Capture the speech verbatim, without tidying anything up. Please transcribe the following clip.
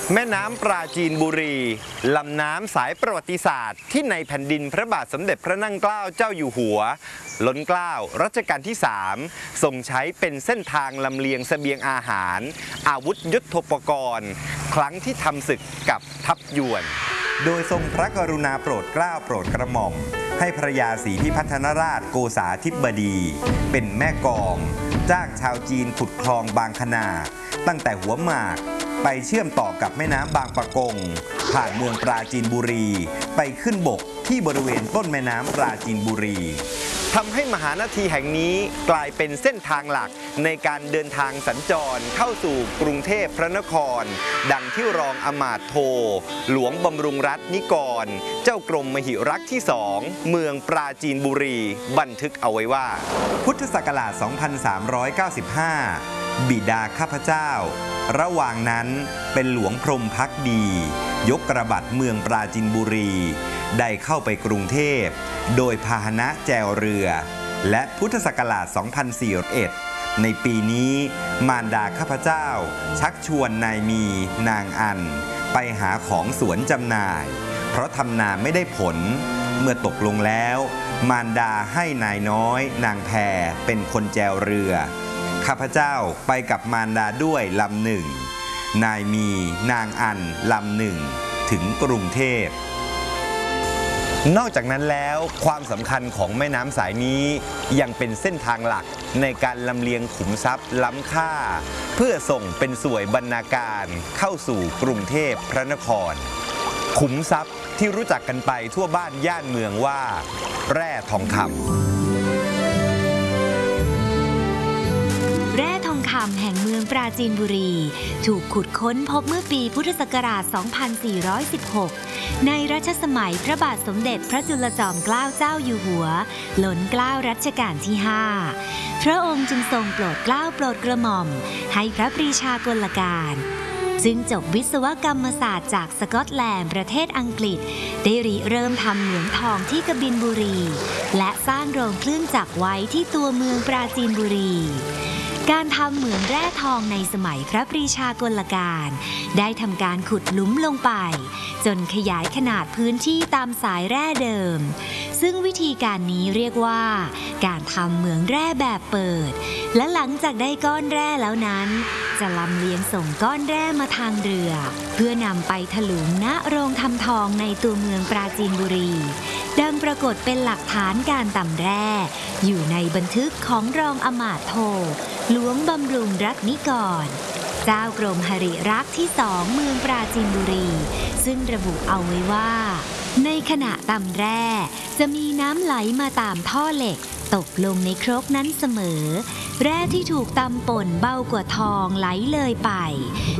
แม่น้ำปราจีนบุรีลำน้ำสายประวัติศาสตร์ที่ในแผ่นดินพระบาทสมเด็จพระนั่งเกล้าเจ้าอยู่หัวล้นเกล้ารัชกาลที่สามทรงใช้เป็นเส้นทางลำเลียงเสบียงอาหารอาวุธยุทโธปกรณ์ครั้งที่ทำศึกกับทัพยวนโดยทรงพระกรุณาโปรดเกล้าโปรดกระหม่อมให้พระยาศรีพิพัฒนราชโกษาธิบดีเป็นแม่กองจ้างชาวจีนขุดคลองบางขนาตั้งแต่หัวหมากไปเชื่อมต่อกับแม่น้ำบางปะกงผ่านเมืองปราจีนบุรีไปขึ้นบกที่บริเวณต้นแม่น้ำปราจีนบุรีทำให้มหานาทีแห่งนี้กลายเป็นเส้นทางหลักในการเดินทางสัญจรเข้าสู่กรุงเทพพระนครดังที่รองอมาตย์โทหลวงบำรุงรัตน์นิกรเจ้ากรมมหิรักษ์ที่สองเมืองปราจีนบุรีบันทึกเอาไว้ว่าพุทธศักราช สองพันสามร้อยเก้าสิบห้า บิดาข้าพเจ้าระหว่างนั้นเป็นหลวงพรหมภักดียกกระบัดเมืองปราจีนบุรีได้เข้าไปกรุงเทพโดยพาหนะแจวเรือและพุทธศักราช สองพันสี่ร้อยเอ็ด ในปีนี้มารดาข้าพเจ้าชักชวนนายมีนางอันไปหาของสวนจำหน่ายเพราะทำนาไม่ได้ผลเมื่อตกลงแล้วมารดาให้นายน้อยนางแพรเป็นคนแจวเรือข้าพเจ้าไปกับมารดาด้วยลำหนึ่งนายมีนางอันลำหนึ่งถึงกรุงเทพนอกจากนั้นแล้วความสำคัญของแม่น้ำสายนี้ยังเป็นเส้นทางหลักในการลำเลียงขุมทรัพย์ล้ำค่าเพื่อส่งเป็นสวยบรรณาการเข้าสู่กรุงเทพพระนครขุมทรัพย์ที่รู้จักกันไปทั่วบ้านย่านเมืองว่าแร่ทองคำแร่ทองคำแห่งเมืองปราจีนบุรีถูกขุดค้นพบเมื่อปีพุทธศักราช สองพันสี่ร้อยสิบหก ในรัชสมัยพระบาทสมเด็จพระจุลจอมเกล้าเจ้าอยู่หัวล้นเกล้ารัชกาลที่ ห้า พระองค์จึงทรงโปรดเกล้าโปรดกระหม่อมให้พระปรีชากลการซึ่งจบวิศวกรรมศาสตร์จากสกอตแลนด์ประเทศอังกฤษได้ริเริ่มทำเหมืองทองที่กบินบุรีและสร้างโรงเครื่องจักรไว้ที่ตัวเมืองปราจีนบุรีการทำเหมืองแร่ทองในสมัยพระปรีชากลการได้ทำการขุดหลุมลงไปจนขยายขนาดพื้นที่ตามสายแร่เดิมซึ่งวิธีการนี้เรียกว่าการทำเหมืองแร่แบบเปิดและหลังจากได้ก้อนแร่แล้วนั้นจะลำเลียงส่งก้อนแร่มาทางเรือเพื่อนำไปถลุงณโรงทำทองในตัวเมืองปราจีนบุรีดังปรากฏเป็นหลักฐานการตำแร่อยู่ในบันทึกของรองอมาตย์โทหลวงบำรุงรัตน์นิกรเจ้ากรมหริรักษ์ที่สองเมืองปราจีนบุรีซึ่งระบุเอาไว้ว่าในขณะตำแร่จะมีน้ำไหลมาตามท่อเหล็กตกลงในครกนั้นเสมอแร่ที่ถูกตำป่นเบากว่าทองไหลเลยไป